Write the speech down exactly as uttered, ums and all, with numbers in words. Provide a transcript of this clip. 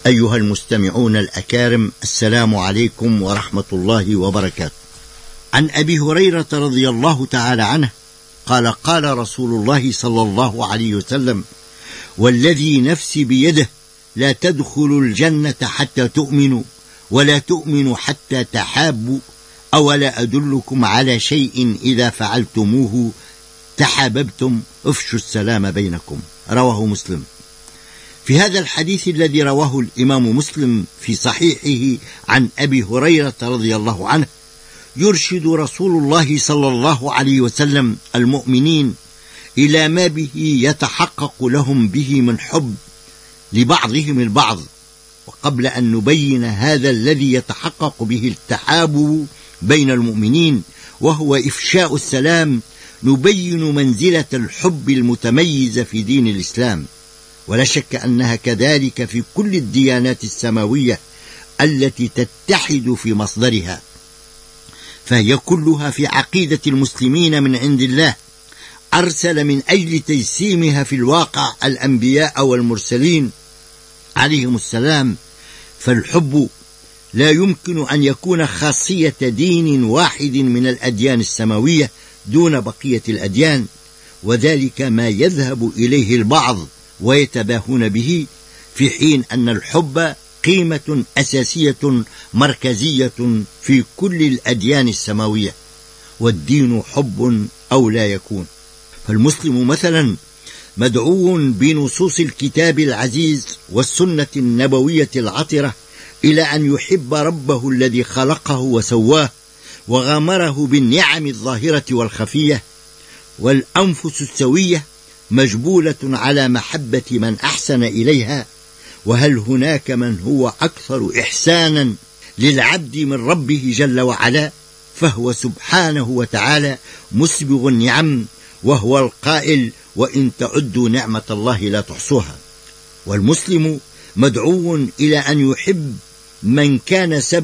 أيها المستمعون الأكارم، السلام عليكم ورحمة الله وبركاته. عن أبي هريرة رضي الله تعالى عنه قال قال رسول الله صلى الله عليه وسلم: والذي نفسي بيده لا تدخلوا الجنة حتى تؤمنوا ولا تؤمنوا حتى تحابوا، أولا أدلكم على شيء إذا فعلتموه تحاببتم، افشوا السلام بينكم. رواه مسلم. في هذا الحديث الذي رواه الإمام مسلم في صحيحه عن أبي هريرة رضي الله عنه، يرشد رسول الله صلى الله عليه وسلم المؤمنين إلى ما به يتحقق لهم به من حب لبعضهم البعض. وقبل أن نبين هذا الذي يتحقق به التحابب بين المؤمنين وهو إفشاء السلام، نبين منزلة الحب المتميزة في دين الإسلام، ولا شك أنها كذلك في كل الديانات السماوية التي تتحد في مصدرها، فهي كلها في عقيدة المسلمين من عند الله، أرسل من أجل تجسيمها في الواقع الأنبياء والمرسلين عليهم السلام. فالحب لا يمكن أن يكون خاصية دين واحد من الأديان السماوية دون بقية الأديان، وذلك ما يذهب إليه البعض ويتباهون به، في حين أن الحب قيمة أساسية مركزية في كل الأديان السماوية، والدين حب أو لا يكون. فالمسلم مثلا مدعو بنصوص الكتاب العزيز والسنة النبوية العطرة إلى أن يحب ربه الذي خلقه وسواه وغامره بالنعم الظاهرة والخفية، والأنفس السوية مجبولة على محبة من أحسن إليها، وهل هناك من هو أكثر إحسانا للعبد من ربه جل وعلا؟ فهو سبحانه وتعالى مسبغ النعم، وهو القائل: وإن تعدوا نعمة الله لا تحصوها. والمسلم مدعو إلى أن يحب من كان سبب